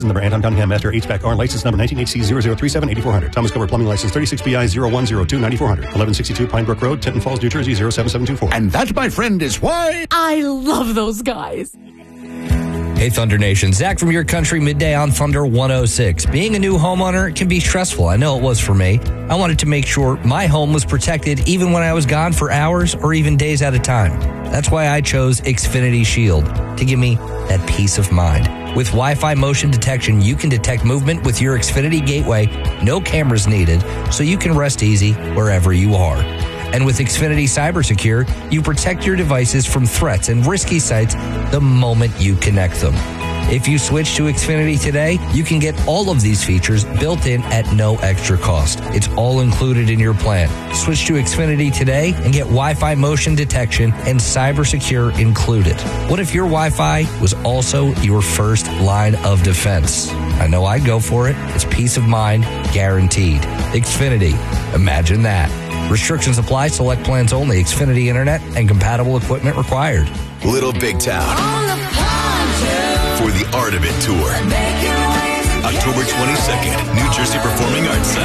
Number Anton Cunningham Master HVAC R license number 19HC0037-8400. Thomas Cover Plumbing license 36BI0102-9400. 1162 Pine Brook Road, Tinton Falls, New Jersey 07724. And that, my friend, is why I love those guys. Hey, Thunder Nation. Zach from Your Country, midday on Thunder 106. Being a new homeowner can be stressful. I know it was for me. I wanted to make sure my home was protected even when I was gone for hours or even days at a time. That's why I chose Xfinity Shield to give me that peace of mind. With Wi-Fi motion detection, you can detect movement with your Xfinity gateway. No cameras needed, so you can rest easy wherever you are. And with Xfinity CyberSecure, you protect your devices from threats and risky sites the moment you connect them. If you switch to Xfinity today, you can get all of these features built in at no extra cost. It's all included in your plan. Switch to Xfinity today and get Wi-Fi motion detection and CyberSecure included. What if your Wi-Fi was also your first line of defense? I know I'd go for it. It's peace of mind guaranteed. Xfinity. Imagine that. Restrictions apply. Select plans only. Xfinity Internet and compatible equipment required. Little Big Town for the Art of It Tour. October 22nd, New Jersey Performing Arts Center.